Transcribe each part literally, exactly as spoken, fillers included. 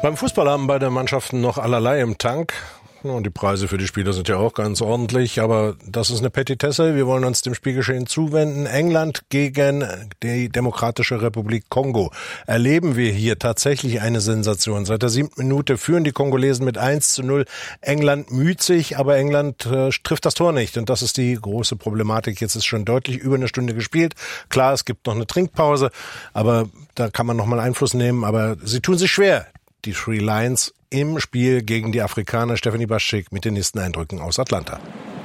Beim Fußball haben beide Mannschaften noch allerlei im Tank. Und die Preise für die Spieler sind ja auch ganz ordentlich, aber das ist eine Petitesse. Wir wollen uns dem Spielgeschehen zuwenden. England gegen die Demokratische Republik Kongo. Erleben wir hier tatsächlich eine Sensation. Seit der siebten Minute führen die Kongolesen mit eins zu null. England müht sich, aber England äh, trifft das Tor nicht. Und das ist die große Problematik. Jetzt ist schon deutlich über eine Stunde gespielt. Klar, es gibt noch eine Trinkpause, aber da kann man noch mal Einfluss nehmen. Aber sie tun sich schwer, die Three Lions, im Spiel gegen die Afrikaner. Stefanie Baschik mit den nächsten Eindrücken aus Atlanta.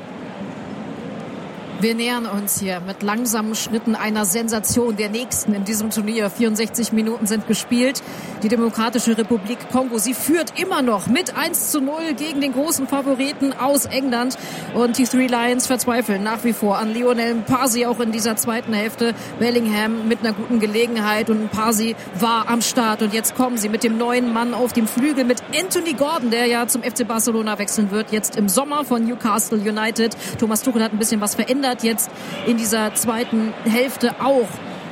Wir nähern uns hier mit langsamen Schritten einer Sensation, der nächsten in diesem Turnier. vierundsechzig Minuten sind gespielt. Die Demokratische Republik Kongo, sie führt immer noch mit eins zu null gegen den großen Favoriten aus England. Und die Three Lions verzweifeln nach wie vor an Lionel Mpasi, auch in dieser zweiten Hälfte. Bellingham mit einer guten Gelegenheit und Mpasi war am Start. Und jetzt kommen sie mit dem neuen Mann auf dem Flügel, mit Anthony Gordon, der ja zum F C Barcelona wechseln wird, jetzt im Sommer von Newcastle United. Thomas Tuchel hat ein bisschen was verändert jetzt in dieser zweiten Hälfte auch.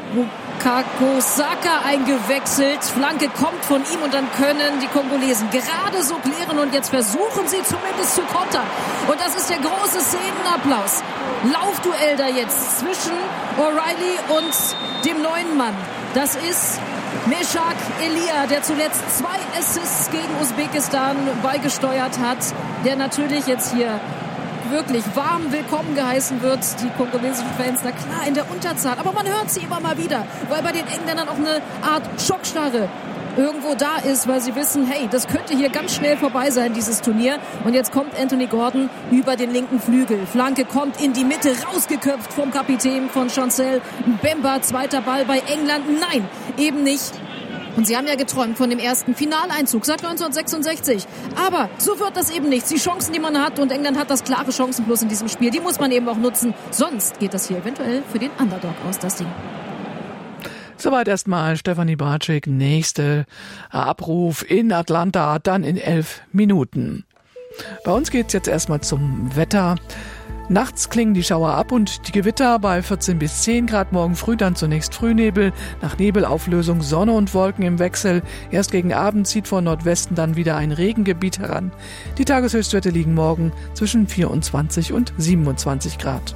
Bukayo Saka eingewechselt. Flanke kommt von ihm und dann können die Kongolesen gerade so klären und jetzt versuchen sie zumindest zu kontern. Und das ist der große Szenenapplaus. Laufduell da jetzt zwischen O'Reilly und dem neuen Mann. Das ist Meshak Elia, der zuletzt zwei Assists gegen Usbekistan beigesteuert hat, der natürlich jetzt hier wirklich warm willkommen geheißen wird. Die kongolesischen Fans, na klar, in der Unterzahl. Aber man hört sie immer mal wieder, weil bei den Engländern auch eine Art Schockstarre irgendwo da ist, weil sie wissen, hey, das könnte hier ganz schnell vorbei sein, dieses Turnier. Und jetzt kommt Anthony Gordon über den linken Flügel. Flanke kommt in die Mitte, rausgeköpft vom Kapitän von Chancel Mbemba. Zweiter Ball bei England. Nein, eben nicht. Und sie haben ja geträumt von dem ersten Finaleinzug seit neunzehnhundertsechsundsechzig. Aber so wird das eben nicht. Die Chancen, die man hat, und England hat das klare Chancenplus in diesem Spiel, die muss man eben auch nutzen. Sonst geht das hier eventuell für den Underdog aus, das Ding. Soweit erstmal Stefanie Baschik. Nächste Abruf in Atlanta, dann in elf Minuten. Bei uns geht's jetzt erstmal zum Wetter. Nachts klingen die Schauer ab und die Gewitter bei vierzehn bis zehn Grad. Morgen früh dann zunächst Frühnebel, nach Nebelauflösung Sonne und Wolken im Wechsel. Erst gegen Abend zieht von Nordwesten dann wieder ein Regengebiet heran. Die Tageshöchstwerte liegen morgen zwischen vierundzwanzig und siebenundzwanzig Grad.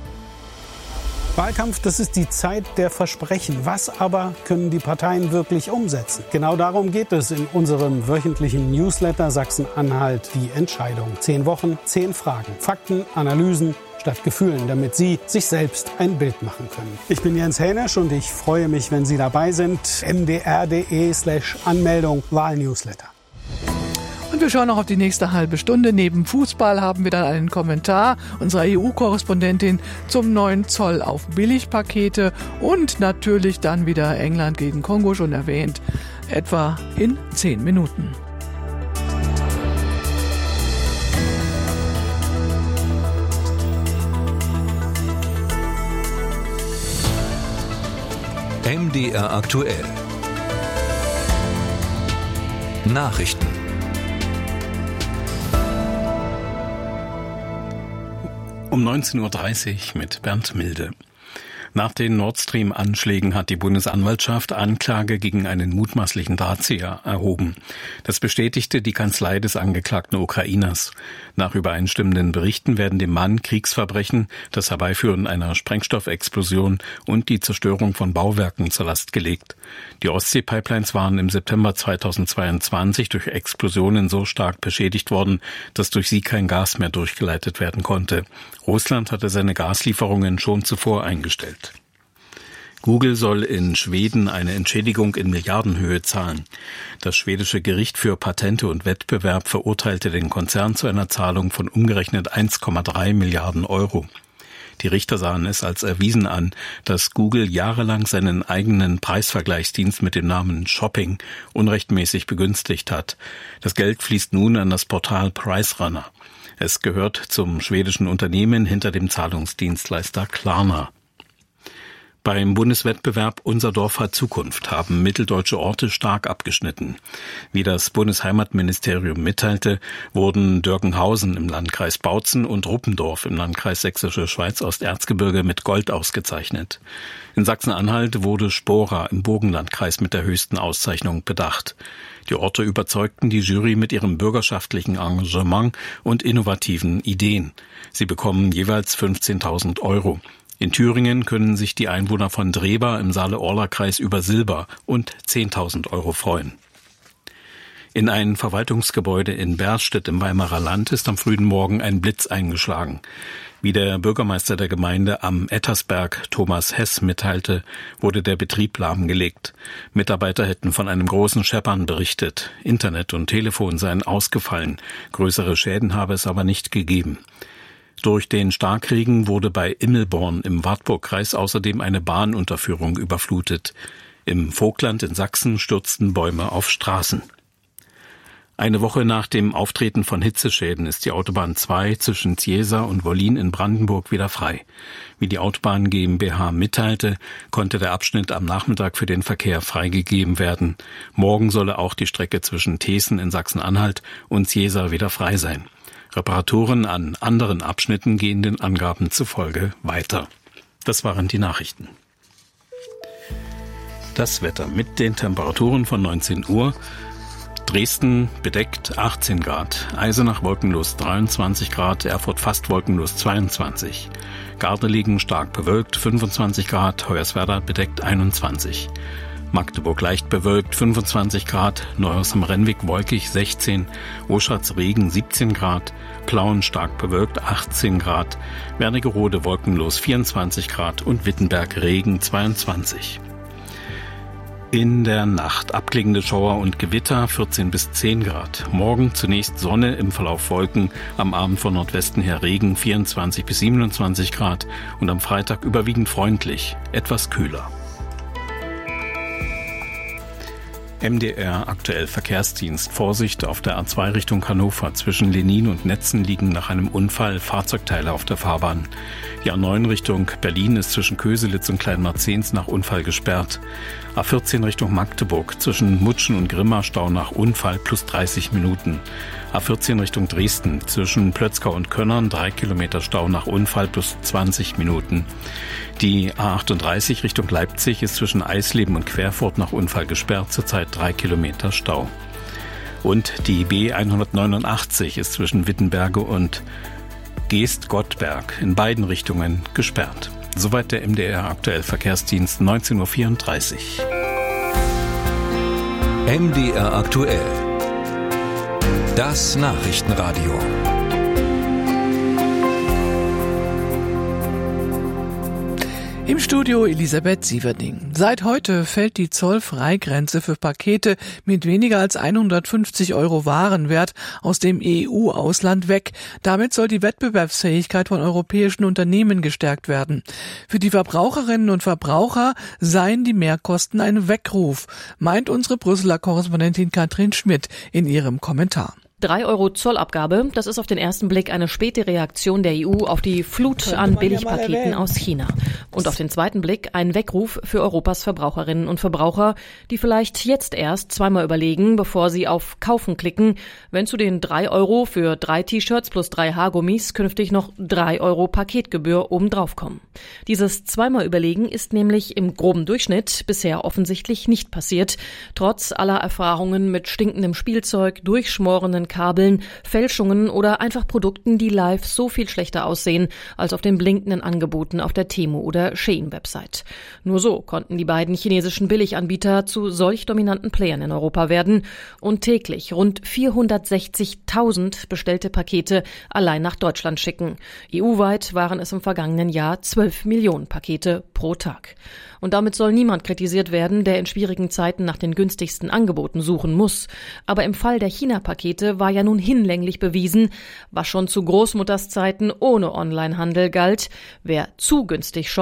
Wahlkampf, das ist die Zeit der Versprechen. Was aber können die Parteien wirklich umsetzen? Genau darum geht es in unserem wöchentlichen Newsletter Sachsen-Anhalt, die Entscheidung. Zehn Wochen, zehn Fragen, Fakten, Analysen statt Gefühlen, damit Sie sich selbst ein Bild machen können. Ich bin Jens Hänisch und ich freue mich, wenn Sie dabei sind. m d r punkt d e slash Anmeldung Wahlnewsletter. Und wir schauen noch auf die nächste halbe Stunde. Neben Fußball haben wir dann einen Kommentar unserer E U-Korrespondentin zum neuen Zoll auf Billigpakete und natürlich dann wieder England gegen Kongo, schon erwähnt, etwa in zehn Minuten. M D R aktuell. Nachrichten. Um neunzehn Uhr dreißig mit Bernd Milde. Nach den Nord Stream-Anschlägen hat die Bundesanwaltschaft Anklage gegen einen mutmaßlichen Drahtzieher erhoben. Das bestätigte die Kanzlei des angeklagten Ukrainers. Nach übereinstimmenden Berichten werden dem Mann Kriegsverbrechen, das Herbeiführen einer Sprengstoffexplosion und die Zerstörung von Bauwerken zur Last gelegt. Die Ostsee-Pipelines waren im September zweitausendzweiundzwanzig durch Explosionen so stark beschädigt worden, dass durch sie kein Gas mehr durchgeleitet werden konnte. Russland hatte seine Gaslieferungen schon zuvor eingestellt. Google soll in Schweden eine Entschädigung in Milliardenhöhe zahlen. Das schwedische Gericht für Patente und Wettbewerb verurteilte den Konzern zu einer Zahlung von umgerechnet eins Komma drei Milliarden Euro. Die Richter sahen es als erwiesen an, dass Google jahrelang seinen eigenen Preisvergleichsdienst mit dem Namen Shopping unrechtmäßig begünstigt hat. Das Geld fließt nun an das Portal PriceRunner. Es gehört zum schwedischen Unternehmen hinter dem Zahlungsdienstleister Klarna. Beim Bundeswettbewerb Unser Dorf hat Zukunft haben mitteldeutsche Orte stark abgeschnitten. Wie das Bundesheimatministerium mitteilte, wurden Dörkenhausen im Landkreis Bautzen und Ruppendorf im Landkreis Sächsische Schweiz-Osterzgebirge mit Gold ausgezeichnet. In Sachsen-Anhalt wurde Spora im Burgenlandkreis mit der höchsten Auszeichnung bedacht. Die Orte überzeugten die Jury mit ihrem bürgerschaftlichen Engagement und innovativen Ideen. Sie bekommen jeweils fünfzehntausend Euro. In Thüringen können sich die Einwohner von Dreba im Saale-Orla-Kreis über Silber und zehntausend Euro freuen. In ein Verwaltungsgebäude in Berstedt im Weimarer Land ist am frühen Morgen ein Blitz eingeschlagen. Wie der Bürgermeister der Gemeinde am Ettersberg, Thomas Hess, mitteilte, wurde der Betrieb lahmgelegt. Mitarbeiter hätten von einem großen Scheppern berichtet. Internet und Telefon seien ausgefallen. Größere Schäden habe es aber nicht gegeben. Durch den Starkregen wurde bei Immelborn im Wartburgkreis außerdem eine Bahnunterführung überflutet. Im Vogtland in Sachsen stürzten Bäume auf Straßen. Eine Woche nach dem Auftreten von Hitzeschäden ist die Autobahn zwei zwischen Ziesa und Wollin in Brandenburg wieder frei. Wie die Autobahn GmbH mitteilte, konnte der Abschnitt am Nachmittag für den Verkehr freigegeben werden. Morgen solle auch die Strecke zwischen Thesen in Sachsen-Anhalt und Ziesa wieder frei sein. Reparaturen an anderen Abschnitten gehen den Angaben zufolge weiter. Das waren die Nachrichten. Das Wetter mit den Temperaturen von neunzehn Uhr. Dresden bedeckt achtzehn Grad, Eisenach wolkenlos dreiundzwanzig Grad, Erfurt fast wolkenlos zweiundzwanzig. Gardelegen stark bewölkt fünfundzwanzig Grad, Hoyerswerda bedeckt einundzwanzig. Magdeburg leicht bewölkt fünfundzwanzig Grad, Neuhaus am Rennweg wolkig sechzehn, Oschatz Regen siebzehn Grad, Plauen stark bewölkt achtzehn Grad, Wernigerode wolkenlos vierundzwanzig Grad und Wittenberg Regen zweiundzwanzig. In der Nacht abklingende Schauer und Gewitter vierzehn bis zehn Grad. Morgen zunächst Sonne, im Verlauf Wolken, am Abend von Nordwesten her Regen vierundzwanzig bis siebenundzwanzig Grad und am Freitag überwiegend freundlich, etwas kühler. M D R aktuell Verkehrsdienst. Vorsicht auf der A zwei Richtung Hannover. Zwischen Lenin und Netzen liegen nach einem Unfall Fahrzeugteile auf der Fahrbahn. Die A neun Richtung Berlin ist zwischen Köselitz und Kleinmarzens nach Unfall gesperrt. A vierzehn Richtung Magdeburg. Zwischen Mutschen und Grimma Stau nach Unfall plus dreißig Minuten. A vierzehn Richtung Dresden. Zwischen Plötzkau und Könnern drei Kilometer Stau nach Unfall plus zwanzig Minuten. Die A achtunddreißig Richtung Leipzig ist zwischen Eisleben und Querfurt nach Unfall gesperrt, zurzeit drei Kilometer Stau. Und die B hundertneunundachtzig ist zwischen Wittenberge und Geest-Gottberg in beiden Richtungen gesperrt. Soweit der M D R aktuell Verkehrsdienst neunzehn Uhr vierunddreißig. M D R aktuell. Das Nachrichtenradio. Im Studio Elisabeth Sieverding. Seit heute fällt die Zollfreigrenze für Pakete mit weniger als hundertfünfzig Euro Warenwert aus dem E U-Ausland weg. Damit soll die Wettbewerbsfähigkeit von europäischen Unternehmen gestärkt werden. Für die Verbraucherinnen und Verbraucher seien die Mehrkosten ein Weckruf, meint unsere Brüsseler Korrespondentin Katrin Schmidt in ihrem Kommentar. Drei Euro Zollabgabe, das ist auf den ersten Blick eine späte Reaktion der E U auf die Flut an Billigpaketen aus China. Und auf den zweiten Blick ein Weckruf für Europas Verbraucherinnen und Verbraucher, die vielleicht jetzt erst zweimal überlegen, bevor sie auf Kaufen klicken, wenn zu den drei Euro für drei T-Shirts plus drei Haargummis künftig noch drei Euro Paketgebühr obendrauf kommen. Dieses zweimal Überlegen ist nämlich im groben Durchschnitt bisher offensichtlich nicht passiert, trotz aller Erfahrungen mit stinkendem Spielzeug, durchschmorenden Kabeln, Fälschungen oder einfach Produkten, die live so viel schlechter aussehen als auf den blinkenden Angeboten auf der Temu oder Shein-Website. Nur so konnten die beiden chinesischen Billiganbieter zu solch dominanten Playern in Europa werden und täglich rund vierhundertsechzigtausend bestellte Pakete allein nach Deutschland schicken. E U-weit waren es im vergangenen Jahr zwölf Millionen Pakete pro Tag. Und damit soll niemand kritisiert werden, der in schwierigen Zeiten nach den günstigsten Angeboten suchen muss. Aber im Fall der China-Pakete war ja nun hinlänglich bewiesen, was schon zu Großmutters Zeiten ohne Onlinehandel galt: Wer zu günstig shoppt,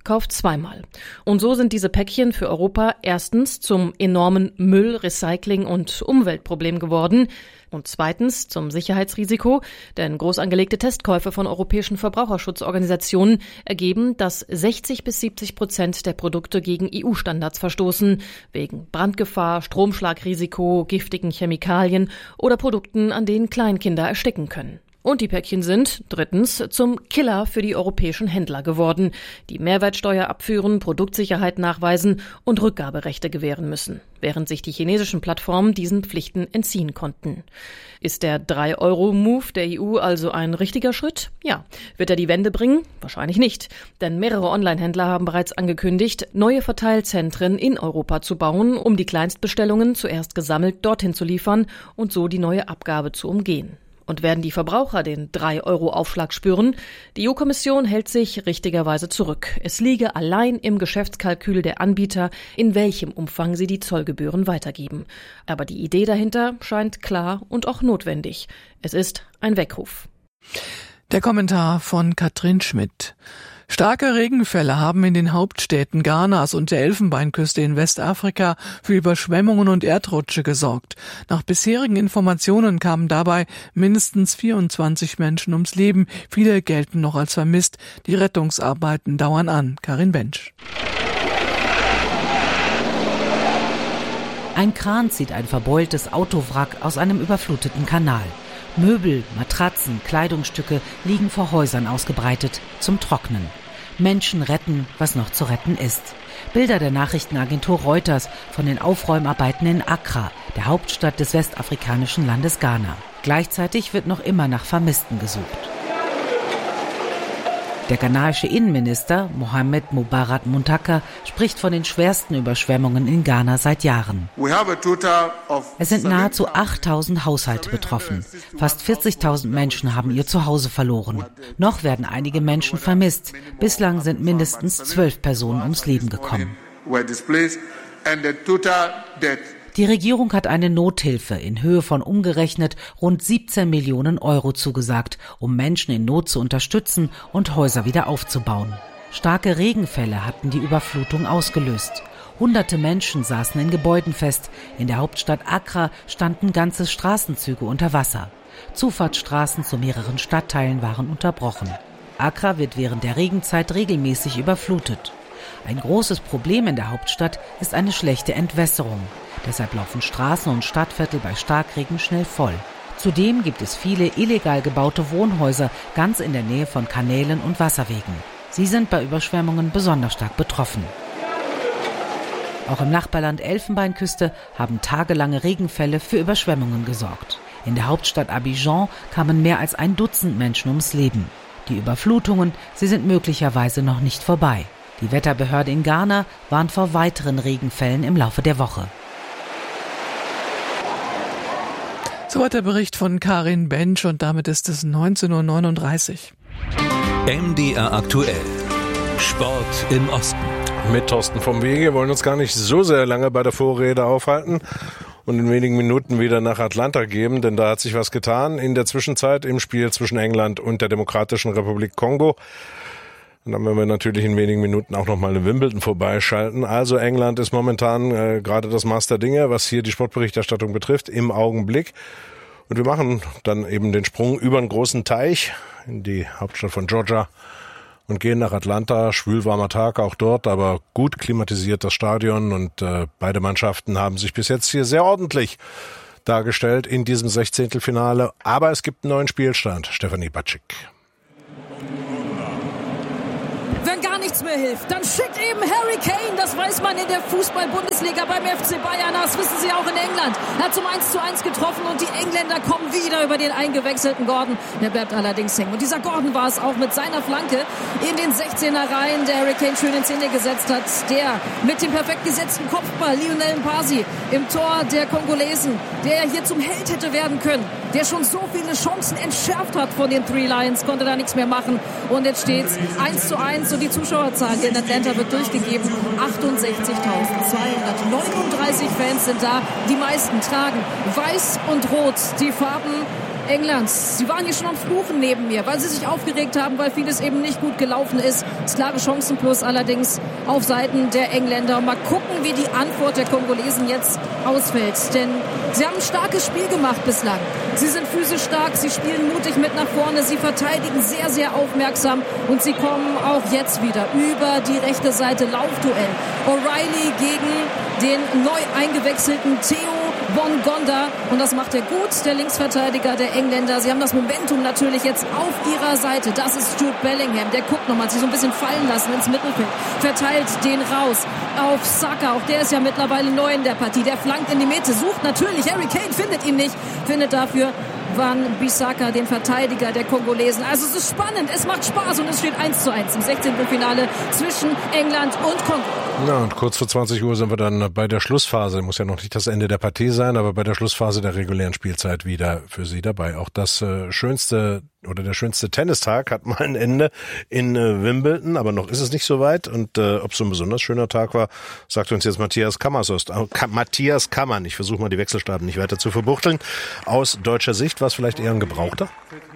kauft zweimal. Und so sind diese Päckchen für Europa erstens zum enormen Müll-, Recycling- und Umweltproblem geworden und zweitens zum Sicherheitsrisiko, denn groß angelegte Testkäufe von europäischen Verbraucherschutzorganisationen ergeben, dass sechzig bis siebzig Prozent der Produkte gegen E U-Standards verstoßen, wegen Brandgefahr, Stromschlagrisiko, giftigen Chemikalien oder Produkten, an denen Kleinkinder ersticken können. Und die Päckchen sind, drittens, zum Killer für die europäischen Händler geworden, die Mehrwertsteuer abführen, Produktsicherheit nachweisen und Rückgaberechte gewähren müssen, während sich die chinesischen Plattformen diesen Pflichten entziehen konnten. Ist der drei Euro Move der E U also ein richtiger Schritt? Ja. Wird er die Wende bringen? Wahrscheinlich nicht. Denn mehrere Online-Händler haben bereits angekündigt, neue Verteilzentren in Europa zu bauen, um die Kleinstbestellungen zuerst gesammelt dorthin zu liefern und so die neue Abgabe zu umgehen. Und werden die Verbraucher den drei Euro Aufschlag spüren? Die E U-Kommission hält sich richtigerweise zurück. Es liege allein im Geschäftskalkül der Anbieter, in welchem Umfang sie die Zollgebühren weitergeben. Aber die Idee dahinter scheint klar und auch notwendig. Es ist ein Weckruf. Der Kommentar von Katrin Schmidt. Starke Regenfälle haben in den Hauptstädten Ghanas und der Elfenbeinküste in Westafrika für Überschwemmungen und Erdrutsche gesorgt. Nach bisherigen Informationen kamen dabei mindestens vierundzwanzig Menschen ums Leben. Viele gelten noch als vermisst. Die Rettungsarbeiten dauern an. Karin Bensch. Ein Kran zieht ein verbeultes Autowrack aus einem überfluteten Kanal. Möbel, Matratzen, Kleidungsstücke liegen vor Häusern ausgebreitet, zum Trocknen. Menschen retten, was noch zu retten ist. Bilder der Nachrichtenagentur Reuters von den Aufräumarbeiten in Accra, der Hauptstadt des westafrikanischen Landes Ghana. Gleichzeitig wird noch immer nach Vermissten gesucht. Der ghanaische Innenminister Mohamed Mubarak Muntaka spricht von den schwersten Überschwemmungen in Ghana seit Jahren. Es sind nahezu achttausend Haushalte betroffen. Fast vierzigtausend Menschen haben ihr Zuhause verloren. Noch werden einige Menschen vermisst. Bislang sind mindestens zwölf Personen ums Leben gekommen. Die Regierung hat eine Nothilfe in Höhe von umgerechnet rund siebzehn Millionen Euro zugesagt, um Menschen in Not zu unterstützen und Häuser wieder aufzubauen. Starke Regenfälle hatten die Überflutung ausgelöst. Hunderte Menschen saßen in Gebäuden fest. In der Hauptstadt Accra standen ganze Straßenzüge unter Wasser. Zufahrtsstraßen zu mehreren Stadtteilen waren unterbrochen. Accra wird während der Regenzeit regelmäßig überflutet. Ein großes Problem in der Hauptstadt ist eine schlechte Entwässerung. Deshalb laufen Straßen und Stadtviertel bei Starkregen schnell voll. Zudem gibt es viele illegal gebaute Wohnhäuser ganz in der Nähe von Kanälen und Wasserwegen. Sie sind bei Überschwemmungen besonders stark betroffen. Auch im Nachbarland Elfenbeinküste haben tagelange Regenfälle für Überschwemmungen gesorgt. In der Hauptstadt Abidjan kamen mehr als ein Dutzend Menschen ums Leben. Die Überflutungen, sie sind möglicherweise noch nicht vorbei. Die Wetterbehörde in Ghana warnt vor weiteren Regenfällen im Laufe der Woche. Soweit der Bericht von Karin Bensch und damit ist es neunzehn Uhr neununddreißig. M D R aktuell. Sport im Osten. Mit Thorsten vom Wege. Wir wollen uns gar nicht so sehr lange bei der Vorrede aufhalten und in wenigen Minuten wieder nach Atlanta geben, denn da hat sich was getan in der Zwischenzeit im Spiel zwischen England und der Demokratischen Republik Kongo. Und dann werden wir natürlich in wenigen Minuten auch nochmal in Wimbledon vorbeischalten. Also England ist momentan äh, gerade das Maß der Dinge, was hier die Sportberichterstattung betrifft, im Augenblick. Und wir machen dann eben den Sprung über einen großen Teich in die Hauptstadt von Georgia und gehen nach Atlanta. Schwülwarmer Tag auch dort, aber gut klimatisiert das Stadion. Und äh, beide Mannschaften haben sich bis jetzt hier sehr ordentlich dargestellt in diesem Sechzehntelfinale. Aber es gibt einen neuen Spielstand. Stefanie Batschik. Wenn gar nichts mehr hilft, dann schickt eben Harry Kane. Das weiß man in der Fußball-Bundesliga beim F C Bayern. Das wissen sie auch in England. Er hat zum eins zu eins getroffen und die Engländer kommen wieder über den eingewechselten Gordon. Der bleibt allerdings hängen. Und dieser Gordon war es auch mit seiner Flanke in den sechzehner Reihen, der Harry Kane schön in Szene gesetzt hat. Der mit dem perfekt gesetzten Kopfball, Lionel Mpasi, im Tor der Kongolesen, der hier zum Held hätte werden können, der schon so viele Chancen entschärft hat von den Three Lions, konnte da nichts mehr machen. Und jetzt steht's eins zu eins. Und die Zuschauerzahl in Atlanta wird durchgegeben. achtundsechzigtausendzweihundertneununddreißig Fans sind da. Die meisten tragen weiß und rot, die Farben Englands. Sie waren hier schon am Fluchen neben mir, weil sie sich aufgeregt haben, weil vieles eben nicht gut gelaufen ist. Das klare Chancenplus allerdings auf Seiten der Engländer. Mal gucken, wie die Antwort der Kongolesen jetzt ausfällt. Denn sie haben ein starkes Spiel gemacht bislang. Sie sind physisch stark, sie spielen mutig mit nach vorne, sie verteidigen sehr, sehr aufmerksam und sie kommen auch jetzt wieder über die rechte Seite. Laufduell. O'Reilly gegen den neu eingewechselten Theo Bongonda. Und das macht er gut, der Linksverteidiger der Engländer. Sie haben das Momentum natürlich jetzt auf ihrer Seite. Das ist Jude Bellingham. Der guckt nochmal, sich so ein bisschen fallen lassen ins Mittelfeld. Verteilt den raus auf Saka. Auch der ist ja mittlerweile neu in der Partie. Der flankt in die Mitte, sucht natürlich Harry Kane, findet ihn nicht. Findet dafür Wan-Bissaka, den Verteidiger der Kongolesen. Also es ist spannend, es macht Spaß und es steht eins zu eins im sechzehnten Finale zwischen England und Kongo. Ja, und kurz vor zwanzig Uhr sind wir dann bei der Schlussphase. Muss ja noch nicht das Ende der Partie sein, aber bei der Schlussphase der regulären Spielzeit wieder für Sie dabei. Auch das äh, schönste oder der schönste Tennistag hat mal ein Ende in äh, Wimbledon, aber noch ist es nicht so weit. Und äh, ob es so ein besonders schöner Tag war, sagt uns jetzt Matthias Kammersost. Äh, Ka- Matthias Kammern. Ich versuche mal die Wechselstaben nicht weiter zu verbuchteln. Aus deutscher Sicht war es vielleicht eher ein Gebrauchter?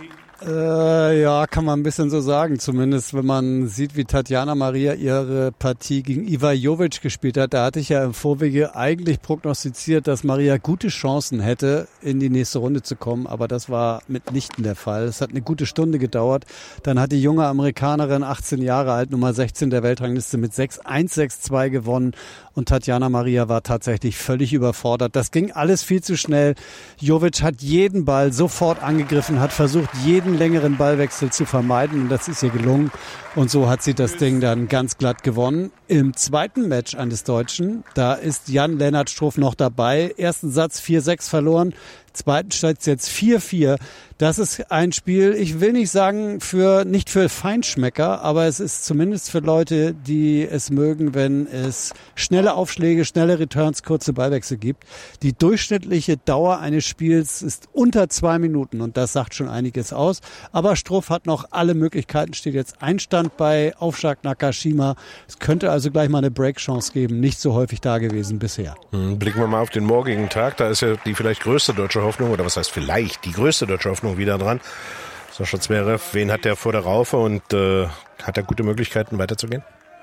Äh, ja, kann man ein bisschen so sagen. Zumindest, wenn man sieht, wie Tatjana Maria ihre Partie gegen Iva Jovic gespielt hat. Da hatte ich ja im Vorwege eigentlich prognostiziert, dass Maria gute Chancen hätte, in die nächste Runde zu kommen. Aber das war mitnichten der Fall. Es hat eine gute Stunde gedauert. Dann hat die junge Amerikanerin, achtzehn Jahre alt, Nummer sechzehn der Weltrangliste, mit sechs eins sechs zwei gewonnen. Und Tatjana Maria war tatsächlich völlig überfordert. Das ging alles viel zu schnell. Jovic hat jeden Ball sofort angegriffen, hat versucht, jeden längeren Ballwechsel zu vermeiden. Und das ist ihr gelungen. Und so hat sie das Ding dann ganz glatt gewonnen. Im zweiten Match eines Deutschen, da ist Jan-Lennart Struff noch dabei. Ersten Satz vier sechs verloren. Zweiten steht es jetzt vier vier. Das ist ein Spiel, ich will nicht sagen, für nicht für Feinschmecker, aber es ist zumindest für Leute, die es mögen, wenn es schnelle Aufschläge, schnelle Returns, kurze Ballwechsel gibt. Die durchschnittliche Dauer eines Spiels ist unter zwei Minuten und das sagt schon einiges aus. Aber Struff hat noch alle Möglichkeiten, steht jetzt Einstand bei Aufschlag Nakashima. Es könnte also gleich mal eine Breakchance geben, nicht so häufig da gewesen bisher. Blicken wir mal auf den morgigen Tag, da ist ja die vielleicht größte deutsche Hoffnung, oder was heißt vielleicht, die größte deutsche Hoffnung wieder dran. Sascha Zverev, wen hat der vor der Raufe und äh, hat er gute Möglichkeiten weiterzugehen?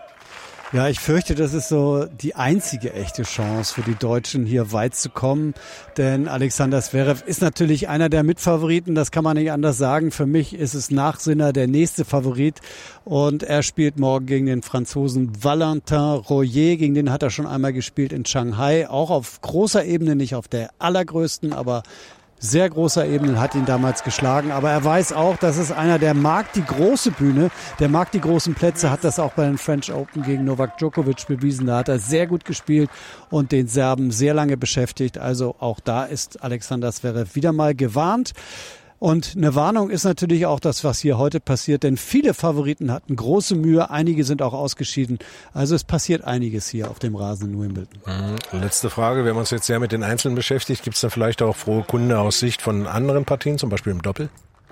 Ja, ich fürchte, das ist so die einzige echte Chance für die Deutschen, hier weit zu kommen. Denn Alexander Zverev ist natürlich einer der Mitfavoriten, das kann man nicht anders sagen. Für mich ist es nach Sinner der nächste Favorit. Und er spielt morgen gegen den Franzosen Valentin Royer. Gegen den hat er schon einmal gespielt in Shanghai. Auch auf großer Ebene, nicht auf der allergrößten, aber sehr großer Ebene, hat ihn damals geschlagen. Aber er weiß auch, dass es einer, der mag die große Bühne, der mag die großen Plätze, hat das auch bei den French Open gegen Novak Djokovic bewiesen. Da hat er sehr gut gespielt und den Serben sehr lange beschäftigt. Also auch da ist Alexander Zverev wieder mal gewarnt. Und eine Warnung ist natürlich auch das, was hier heute passiert, denn viele Favoriten hatten große Mühe, einige sind auch ausgeschieden. Also es passiert einiges hier auf dem Rasen in Wimbledon. Mhm. Letzte Frage, wir haben uns jetzt sehr mit den Einzelnen beschäftigt. Gibt es da vielleicht auch frohe Kunde aus Sicht von anderen Partien, zum Beispiel im Doppel?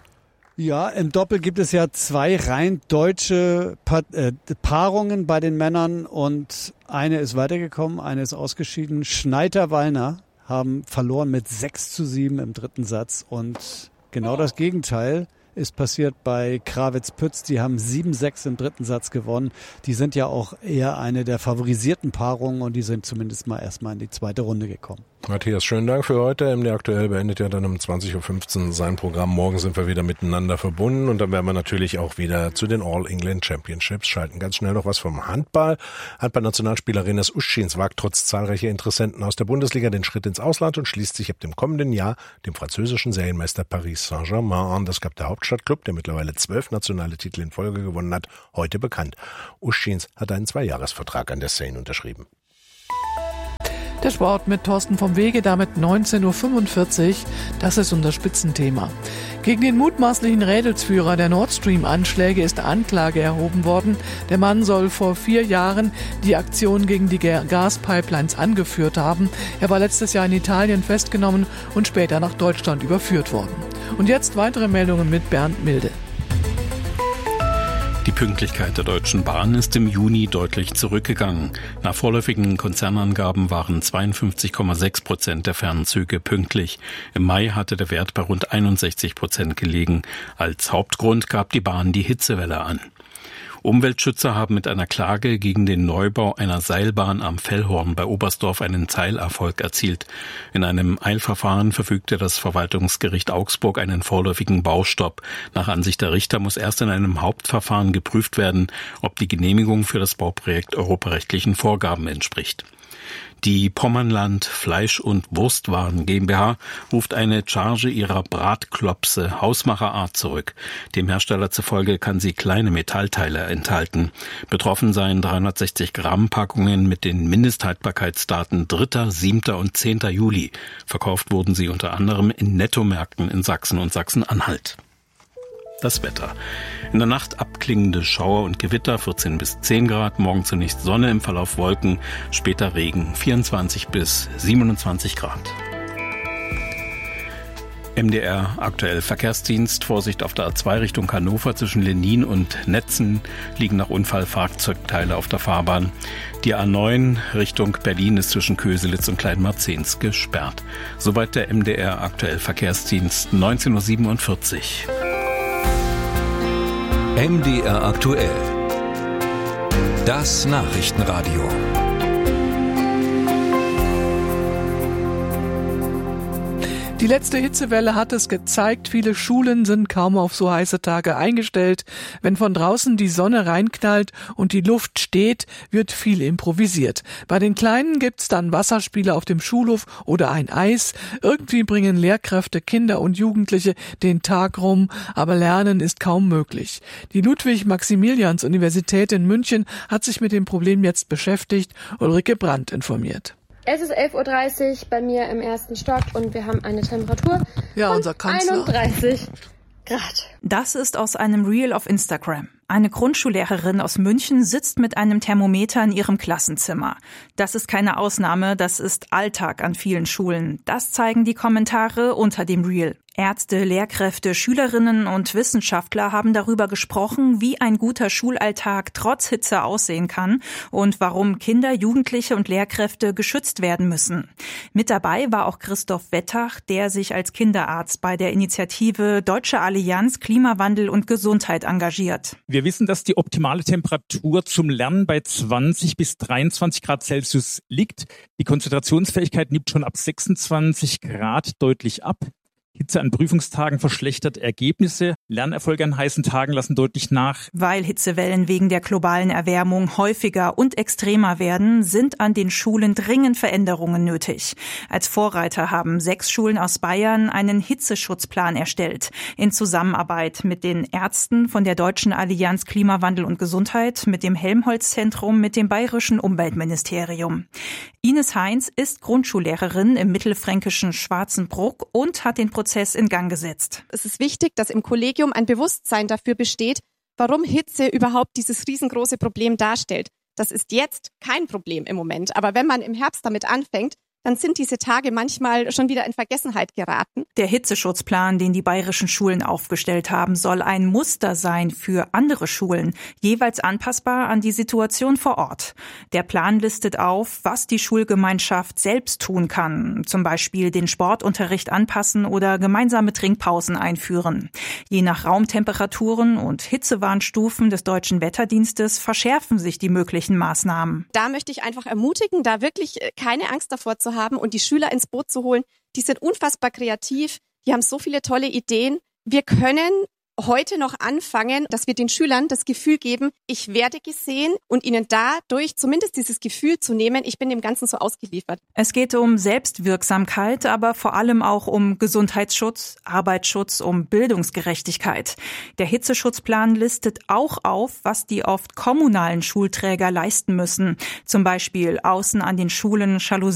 Ja, im Doppel gibt es ja zwei rein deutsche pa- äh, Paarungen bei den Männern und eine ist weitergekommen, eine ist ausgeschieden. Schneider-Wallner haben verloren mit sechs zu sieben im dritten Satz und genau das Gegenteil ist passiert bei Krawitz-Pütz. Die haben sieben sechs im dritten Satz gewonnen. Die sind ja auch eher eine der favorisierten Paarungen und die sind zumindest mal erstmal in die zweite Runde gekommen. Matthias, schönen Dank für heute. M D Aktuell beendet ja dann um zwanzig Uhr fünfzehn sein Programm. Morgen sind wir wieder miteinander verbunden und dann werden wir natürlich auch wieder zu den All England Championships schalten. Ganz schnell noch was vom Handball. Handball-Nationalspieler Rinus Uschins wagt trotz zahlreicher Interessenten aus der Bundesliga den Schritt ins Ausland und schließt sich ab dem kommenden Jahr dem französischen Serienmeister Paris Saint-Germain an. Das gab der Hauptstadtklub, der mittlerweile zwölf nationale Titel in Folge gewonnen hat, heute bekannt. Uschins hat einen Zweijahresvertrag an der Seine unterschrieben. Der Sport mit Thorsten vom Wege, damit neunzehn Uhr fünfundvierzig. Das ist unser Spitzenthema. Gegen den mutmaßlichen Rädelsführer der Nord Stream-Anschläge ist Anklage erhoben worden. Der Mann soll vor vier Jahren die Aktion gegen die Gaspipelines angeführt haben. Er war letztes Jahr in Italien festgenommen und später nach Deutschland überführt worden. Und jetzt weitere Meldungen mit Bernd Milde. Die Pünktlichkeit der Deutschen Bahn ist im Juni deutlich zurückgegangen. Nach vorläufigen Konzernangaben waren zweiundfünfzig Komma sechs Prozent der Fernzüge pünktlich. Im Mai hatte der Wert bei rund einundsechzig Prozent gelegen. Als Hauptgrund gab die Bahn die Hitzewelle an. Umweltschützer haben mit einer Klage gegen den Neubau einer Seilbahn am Fellhorn bei Oberstdorf einen Teilerfolg erzielt. In einem Eilverfahren verfügte das Verwaltungsgericht Augsburg einen vorläufigen Baustopp. Nach Ansicht der Richter muss erst in einem Hauptverfahren geprüft werden, ob die Genehmigung für das Bauprojekt europarechtlichen Vorgaben entspricht. Die Pommernland Fleisch- und Wurstwaren GmbH ruft eine Charge ihrer Bratklopse Hausmacherart zurück. Dem Hersteller zufolge kann sie kleine Metallteile enthalten. Betroffen seien dreihundertsechzig Gramm Packungen mit den Mindesthaltbarkeitsdaten dritter, siebter und zehnter Juli. Verkauft wurden sie unter anderem in Nettomärkten in Sachsen und Sachsen-Anhalt. Das Wetter. In der Nacht abklingende Schauer und Gewitter, vierzehn bis zehn Grad, morgen zunächst Sonne, im Verlauf Wolken, später Regen, vierundzwanzig bis siebenundzwanzig Grad. M D R aktuell Verkehrsdienst. Vorsicht auf der A zwei Richtung Hannover zwischen Lennin und Netzen liegen nach Unfall Fahrzeugteile auf der Fahrbahn. Die A neun Richtung Berlin ist zwischen Köselitz und Kleinmarzens gesperrt. Soweit der M D R aktuell Verkehrsdienst, neunzehn Uhr siebenundvierzig. M D R aktuell. Das Nachrichtenradio. Die letzte Hitzewelle hat es gezeigt, viele Schulen sind kaum auf so heiße Tage eingestellt. Wenn von draußen die Sonne reinknallt und die Luft steht, wird viel improvisiert. Bei den Kleinen gibt's dann Wasserspiele auf dem Schulhof oder ein Eis. Irgendwie bringen Lehrkräfte, Kinder und Jugendliche den Tag rum, aber Lernen ist kaum möglich. Die Ludwig-Maximilians-Universität in München hat sich mit dem Problem jetzt beschäftigt. Ulrike Brandt informiert. Es ist elf Uhr dreißig bei mir im ersten Stock und wir haben eine Temperatur ja, von unser Kanzler. einunddreißig Grad. Das ist aus einem Reel auf Instagram. Eine Grundschullehrerin aus München sitzt mit einem Thermometer in ihrem Klassenzimmer. Das ist keine Ausnahme, das ist Alltag an vielen Schulen. Das zeigen die Kommentare unter dem Reel. Ärzte, Lehrkräfte, Schülerinnen und Wissenschaftler haben darüber gesprochen, wie ein guter Schulalltag trotz Hitze aussehen kann und warum Kinder, Jugendliche und Lehrkräfte geschützt werden müssen. Mit dabei war auch Christoph Wettach, der sich als Kinderarzt bei der Initiative Deutsche Allianz Klimawandel und Gesundheit engagiert. Wir wissen, dass die optimale Temperatur zum Lernen bei zwanzig bis dreiundzwanzig Grad Celsius liegt. Die Konzentrationsfähigkeit nimmt schon ab sechsundzwanzig Grad deutlich ab. Hitze an Prüfungstagen verschlechtert Ergebnisse. Lernerfolge an heißen Tagen lassen deutlich nach. Weil Hitzewellen wegen der globalen Erwärmung häufiger und extremer werden, sind an den Schulen dringend Veränderungen nötig. Als Vorreiter haben sechs Schulen aus Bayern einen Hitzeschutzplan erstellt. In Zusammenarbeit mit den Ärzten von der Deutschen Allianz Klimawandel und Gesundheit, mit dem Helmholtz-Zentrum, mit dem Bayerischen Umweltministerium. Ines Heinz ist Grundschullehrerin im mittelfränkischen Schwarzenbruck und hat den Prozess in Gang gesetzt. Es ist wichtig, dass im Kollegium ein Bewusstsein dafür besteht, warum Hitze überhaupt dieses riesengroße Problem darstellt. Das ist jetzt kein Problem im Moment, aber wenn man im Herbst damit anfängt, dann sind diese Tage manchmal schon wieder in Vergessenheit geraten. Der Hitzeschutzplan, den die bayerischen Schulen aufgestellt haben, soll ein Muster sein für andere Schulen, jeweils anpassbar an die Situation vor Ort. Der Plan listet auf, was die Schulgemeinschaft selbst tun kann, zum Beispiel den Sportunterricht anpassen oder gemeinsame Trinkpausen einführen. Je nach Raumtemperaturen und Hitzewarnstufen des Deutschen Wetterdienstes verschärfen sich die möglichen Maßnahmen. Da möchte ich einfach ermutigen, da wirklich keine Angst davor zu haben und die Schüler ins Boot zu holen. Die sind unfassbar kreativ, die haben so viele tolle Ideen. Wir können heute noch anfangen, dass wir den Schülern das Gefühl geben, ich werde gesehen und ihnen dadurch zumindest dieses Gefühl zu nehmen, ich bin dem Ganzen so ausgeliefert. Es geht um Selbstwirksamkeit, aber vor allem auch um Gesundheitsschutz, Arbeitsschutz, um Bildungsgerechtigkeit. Der Hitzeschutzplan listet auch auf, was die oft kommunalen Schulträger leisten müssen. Zum Beispiel außen an den Schulen Jalousien